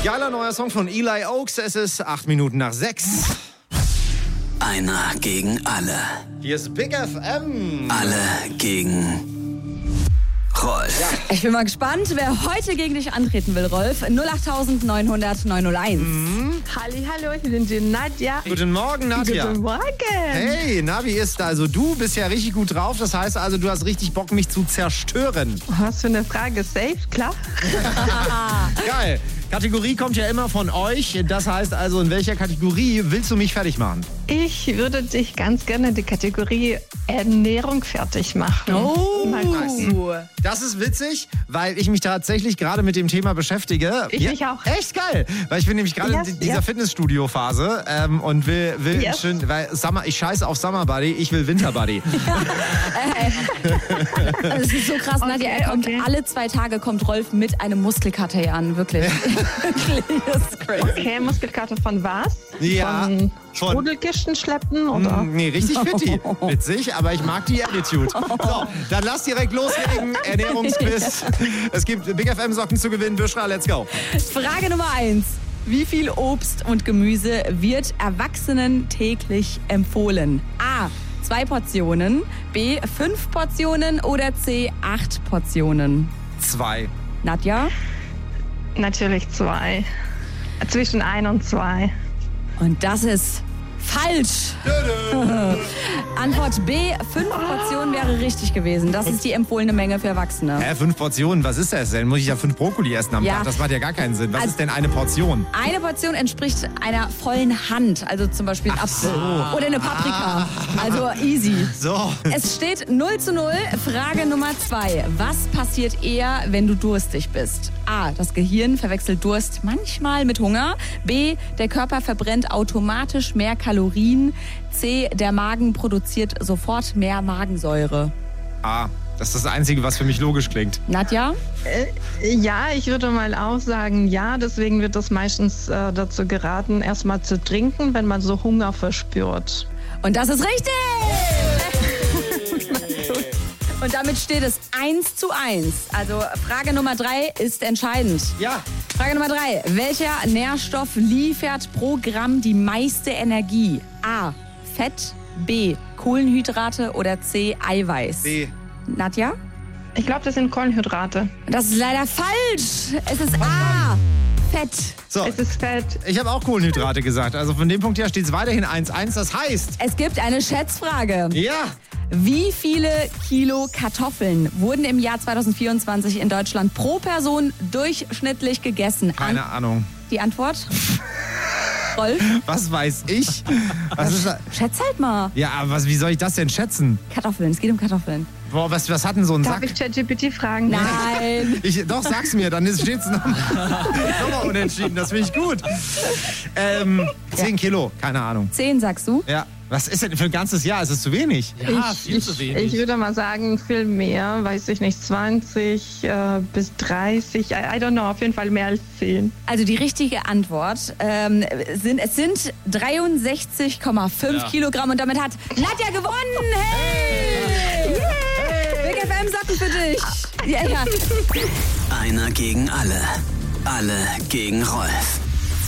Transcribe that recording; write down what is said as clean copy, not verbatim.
Geiler neuer Song von Eli Oaks. Es ist 8 Minuten nach 6. Einer gegen alle. Hier ist Big FM. Alle gegen Rolf. Ja. Ich bin mal gespannt, wer heute gegen dich antreten will, Rolf. 08900 901. Hallo, ich bin die Nadja. Guten Morgen, Nadja. Guten Morgen. Hey, na, wie ist da? Also du bist ja richtig gut drauf. Das heißt also, du hast richtig Bock, mich zu zerstören. Was für eine Frage? Safe, klar. Geil. Kategorie kommt ja immer von euch. Das heißt also, in welcher Kategorie willst du mich fertig machen? Ich würde dich ganz gerne in die Kategorie Ernährung fertig machen. Oh, Mal gucken. Das ist witzig, weil ich mich tatsächlich gerade mit dem Thema beschäftige. Ich mich auch. Echt geil, weil ich bin nämlich gerade Yes, in dieser yes. Fitnessstudio-Phase und will Yes. schön, weil ich scheiße auf Summer Body, ich will Winter Body. Das ist so krass, Nadja. Er kommt alle 2 Tage kommt Rolf mit einem Muskelkater hier an, wirklich. Das ist crazy. Okay, Muskelkater von was? Ja, Von von- Strudelkisten schleppen oder? Nee, richtig fitti. Witzig, aber ich mag die Attitude. So, dann lass direkt loslegen. Ernährungsquiz. Es gibt Big FM Socken zu gewinnen. Büschra, let's go. Frage Nummer 1. Wie viel Obst und Gemüse wird Erwachsenen täglich empfohlen? A. 2 Portionen, B. 5 Portionen oder C. 8 Portionen? 2. Nadja? Natürlich 2. Zwischen 1 und 2. Und das ist falsch. Antwort B, 5 Portionen wäre richtig gewesen. Das ist die empfohlene Menge für Erwachsene. 5 Portionen, was ist das denn? Muss ich ja 5 Brokkoli essen am Ja. Tag? Das macht ja gar keinen Sinn. Was Also- ist denn eine Portion? Eine Portion entspricht einer vollen Hand, also zum Beispiel ein Apfel oder eine Paprika. Also easy. So. Es steht 0:0. Frage Nummer 2. Was passiert eher, wenn du durstig bist? A. Das Gehirn verwechselt Durst manchmal mit Hunger. B. Der Körper verbrennt automatisch mehr Kalorien. C. Der Magen produziert sofort mehr Magensäure. Das ist das Einzige, was für mich logisch klingt. Nadja? Ja, ich würde mal auch sagen, ja. Deswegen wird das meistens dazu geraten, erstmal zu trinken, wenn man so Hunger verspürt. Und das ist richtig! Und damit steht es 1:1. Also Frage Nummer 3 ist entscheidend. Ja. Frage Nummer 3. Welcher Nährstoff liefert pro Gramm die meiste Energie? A. Fett, B. Kohlenhydrate oder C. Eiweiß? B. Nadja? Ich glaube, das sind Kohlenhydrate. Das ist leider falsch. Es ist A. Fett. So, Es ist Fett. ich habe auch Kohlenhydrate gesagt. Also von dem Punkt her steht es weiterhin 1:1. Das heißt, Es gibt eine Schätzfrage. ja, Wie viele Kilo Kartoffeln wurden im Jahr 2024 in Deutschland pro Person durchschnittlich gegessen? keine Ahnung. Die Antwort? Rolf? Was weiß ich? Was ist da? Schätz halt mal. Ja, aber wie soll ich das denn schätzen? Kartoffeln, es geht um Kartoffeln. Boah, was hat denn so ein Darf Sack? ich ChatGPT fragen? Nein. Doch, sag's mir, dann steht es nochmal unentschieden. Das finde ich gut. 10 Kilo, keine Ahnung. 10 sagst du? Ja. Was ist denn für ein ganzes Jahr? Ist es zu wenig? Ja, viel zu wenig. Ich würde mal sagen, viel mehr, weiß ich nicht, 20 bis 30, I don't know, auf jeden Fall mehr als 10. Also die richtige Antwort sind 63,5 Kilogramm und damit hat Nadja gewonnen. Hey! Big FM Socken für dich. Ja. Einer gegen alle. Alle gegen Rolf.